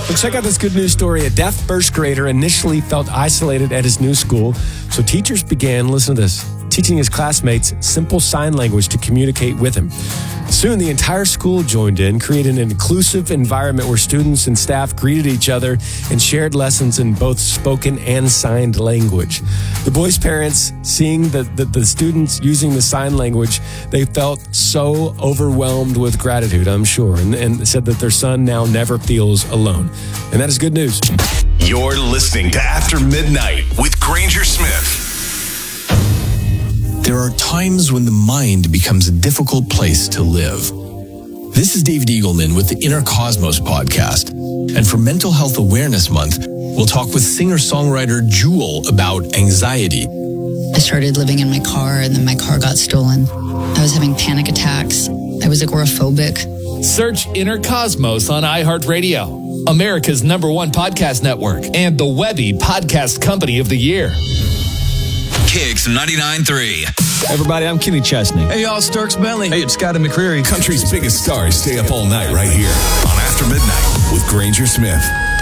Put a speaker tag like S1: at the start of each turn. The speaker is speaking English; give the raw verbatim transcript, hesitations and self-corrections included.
S1: Well, check out this good news story. A deaf first grader initially felt isolated at his new school, so teachers began, listen to this, teaching his classmates simple sign language to communicate with him. Soon, the entire school joined in, creating an inclusive environment where students and staff greeted each other and shared lessons in both spoken and signed language. The boys' parents, seeing the, the, the students using the sign language, they felt so overwhelmed with gratitude, I'm sure, and, and said that their son now never feels alone. And that is good news.
S2: You're listening to After Midnight with Granger Smith.
S3: There are times when the mind becomes a difficult place to live. This is David Eagleman with the Inner Cosmos podcast. And for Mental Health Awareness Month, we'll talk with singer-songwriter Jewel about anxiety.
S4: I started living in my car, and then my car got stolen. I was having panic attacks. I was agoraphobic.
S5: Search Inner Cosmos on iHeartRadio, America's number one podcast network, and the Webby Podcast Company of the Year.
S2: Kicks ninety-nine point three.
S6: Everybody, I'm Kenny Chesney.
S7: Hey, y'all, Starks Bentley.
S6: Hey, it's Scotty McCreery.
S2: Country's biggest stars stay up all night right here on After Midnight with Granger Smith.